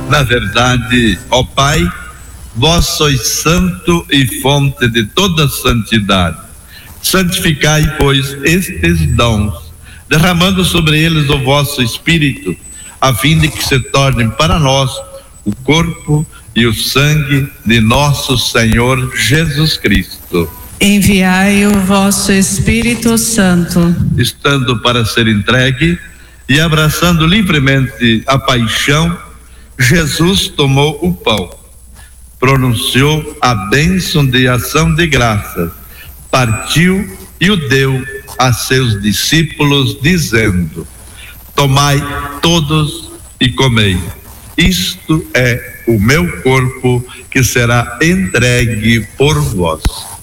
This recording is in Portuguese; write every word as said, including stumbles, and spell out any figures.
Na verdade, ó Pai, vós sois santo e fonte de toda santidade. Santificai, pois, estes dons, derramando sobre eles o vosso Espírito, a fim de que se tornem para nós o corpo e o sangue de nosso Senhor Jesus Cristo. Enviai o vosso Espírito Santo. Estando para ser entregue e abraçando livremente a paixão, Jesus tomou o pão, pronunciou a bênção de ação de graças, partiu e o deu a seus discípulos, dizendo: tomai todos e comei. Isto é o meu corpo que será entregue por vós.